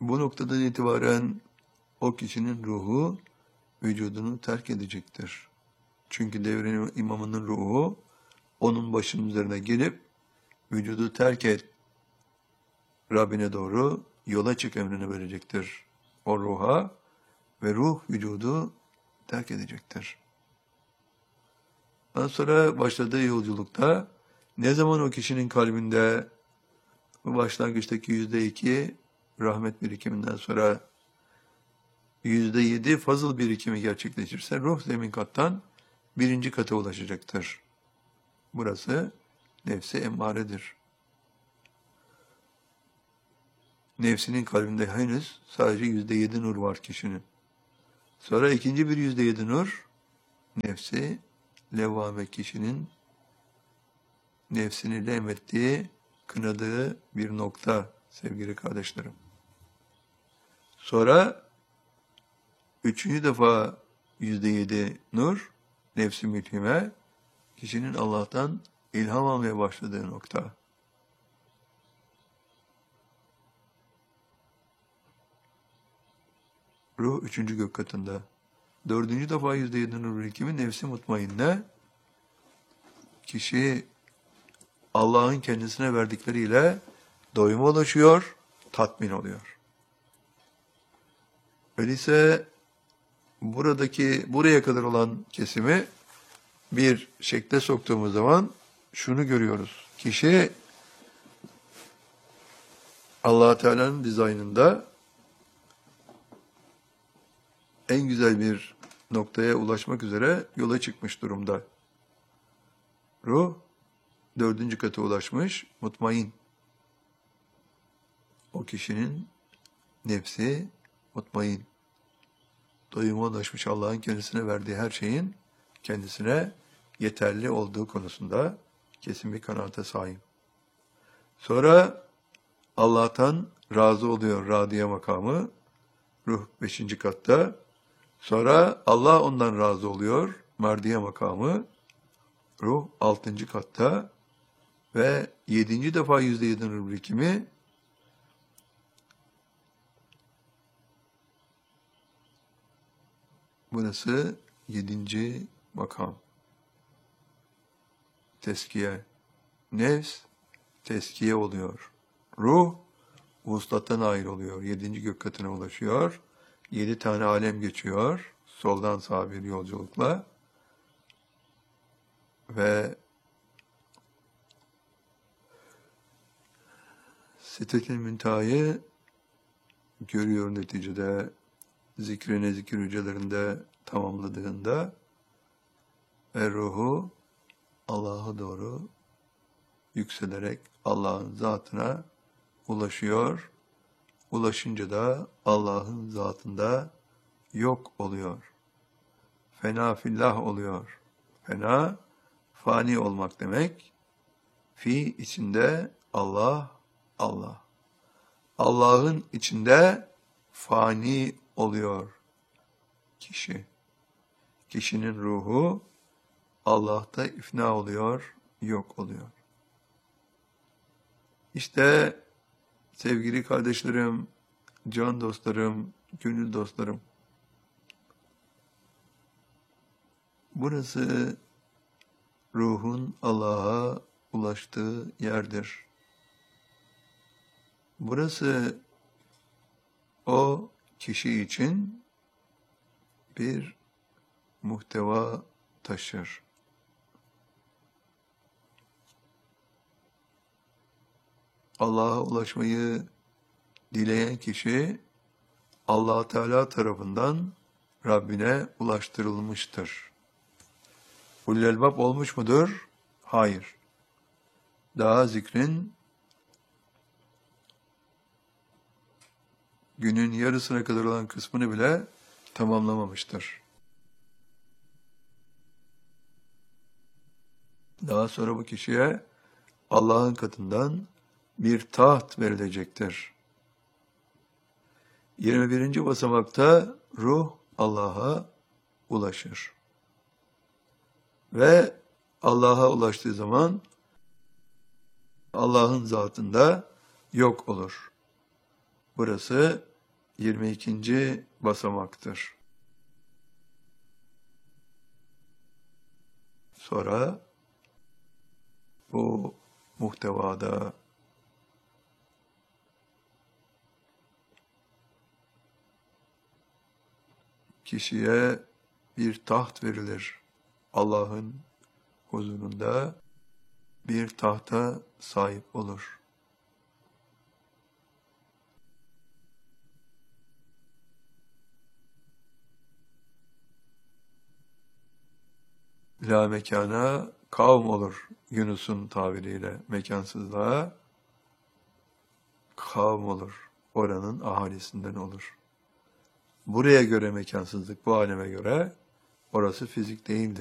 Bu noktadan itibaren o kişinin ruhu vücudunu terk edecektir. Çünkü devrin imamının ruhu onun başının üzerine gelip vücudu terk et, Rabbine doğru yola çık emrini verecektir o ruha ve ruh vücudu terk edecektir. Ondan sonra başladığı yolculukta ne zaman o kişinin kalbinde bu başlangıçtaki %2 rahmet birikiminden sonra %7 fazıl birikimi gerçekleşirse ruh zemin kattan birinci kata ulaşacaktır. Burası nefsi emmaredir. Nefsinin kalbinde henüz sadece %7 nur var kişinin. Sonra ikinci bir %7 nur, nefsi levvame kişinin nefsini levmettiği, kınadığı bir nokta sevgili kardeşlerim. Sonra üçüncü defa %7 nur, nefsi mülhime, kişinin Allah'tan ilham almaya başladığı nokta. Ruh üçüncü gök katında. Dördüncü defa %7 nur birikimi nefsi mutmainne. Kişi Allah'ın kendisine verdikleriyle doyuma ulaşıyor, tatmin oluyor. Öyleyse buraya kadar olan kesimi bir şekle soktuğumuz zaman şunu görüyoruz. Kişi Allah Teala'nın dizaynında en güzel bir noktaya ulaşmak üzere yola çıkmış durumda. Ruh dördüncü kata ulaşmış, mutmain. O kişinin nefsi mutmain. Doyuma ulaşmış, Allah'ın kendisine verdiği her şeyin kendisine yeterli olduğu konusunda kesin bir kanaate sahip. Sonra Allah'tan razı oluyor, radiye makamı, ruh 5. katta. Sonra Allah ondan razı oluyor, merdiye makamı, ruh 6. katta ve 7. defa %7 nur birikimi burası 7. makam. Teskiye. Nefs teskiye oluyor. Ruh vuslattan ayrı oluyor. 7. gök katına ulaşıyor. 7 tane alem geçiyor. Soldan sağa bir yolculukla. Ve Sitet-i Münteha'yı görüyor neticede, zikrini zikir hücrelerinde tamamladığında ruhu Allah'a doğru yükselerek Allah'ın zatına ulaşıyor. Ulaşınca da Allah'ın zatında yok oluyor. Fena fillah oluyor. Fena, fani olmak demek. Fi içinde Allah, Allah. Allah'ın içinde fani oluyor kişi. Kişinin ruhu Allah'ta ifna oluyor, yok oluyor. İşte sevgili kardeşlerim, can dostlarım, gönül dostlarım, burası ruhun Allah'a ulaştığı yerdir. Burası o kişi için bir muhteva taşır. Allah'a ulaşmayı dileyen kişi Allah Teala tarafından Rabbine ulaştırılmıştır. Ulul elbab olmuş mudur? Hayır. Daha zikrin günün yarısına kadar olan kısmını bile tamamlamamıştır. Daha sonra bu kişiye Allah'ın katından bir taht verilecektir. 21. basamakta ruh Allah'a ulaşır. Ve Allah'a ulaştığı zaman Allah'ın zatında yok olur. Burası 22. basamaktır. Sonra bu muhtevada kişiye bir taht verilir. Allah'ın huzurunda bir tahta sahip olur. La mekana kavm olur. Yunus'un tabiriyle mekansızlığa kavm olur. Oranın ahalisinden olur. Buraya göre mekansızlık, bu aleme göre orası fizik değildir.